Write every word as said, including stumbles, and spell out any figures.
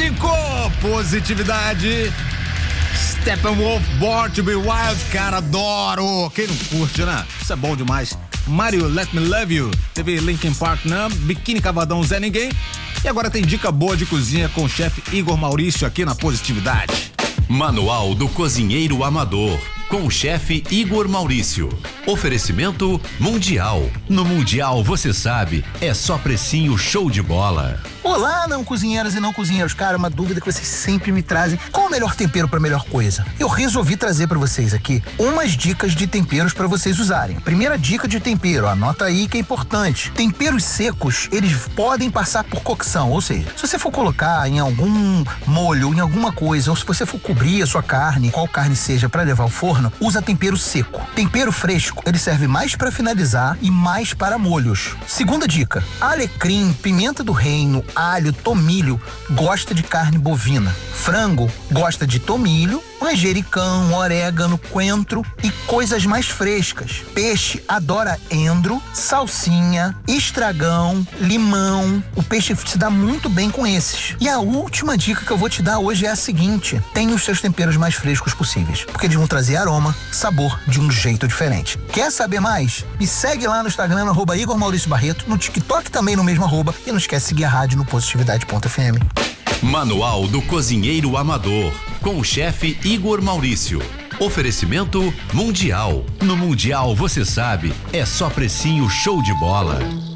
cinco, positividade. Steppenwolf, Born to be Wild, cara, adoro. Quem não curte, né? Isso é bom demais. Mario, Let Me Love You. Teve Linkin Park, né? Biquíni Cavadão, Zé Ninguém. E agora tem dica boa de cozinha com o chefe Igor Maurício aqui na Positividade. Manual do Cozinheiro Amador, com o chefe Igor Maurício. Oferecimento Mundial. No Mundial, você sabe, é só precinho show de bola. Olá, não cozinheiras e não cozinheiros. Cara, uma dúvida que vocês sempre me trazem. Qual o melhor tempero para melhor coisa? Eu resolvi trazer para vocês aqui umas dicas de temperos para vocês usarem. Primeira dica de tempero, anota aí que é importante. Temperos secos, eles podem passar por cocção, ou seja, se você for colocar em algum molho, em alguma coisa, ou se você for cobrir a sua carne, qual carne seja, para levar ao forno, usa tempero seco. Tempero fresco, ele serve mais para finalizar e mais para molhos. Segunda dica, alecrim, pimenta do reino, alho, tomilho, gosta de carne bovina. Frango, gosta de tomilho, manjericão, orégano, coentro e coisas mais frescas. Peixe adora endro, salsinha, estragão, limão. O peixe se dá muito bem com esses. E a última dica que eu vou te dar hoje é a seguinte: tenha os seus temperos mais frescos possíveis, porque eles vão trazer aroma, sabor de um jeito diferente. Quer saber mais? Me segue lá no Instagram, no arroba Igor Maurício Barreto, no TikTok também no mesmo arroba, e não esquece de seguir a rádio no positividade ponto f m. Manual do Cozinheiro Amador, com o chefe Igor Maurício. Oferecimento Mundial. No Mundial, você sabe, é só precinho show de bola.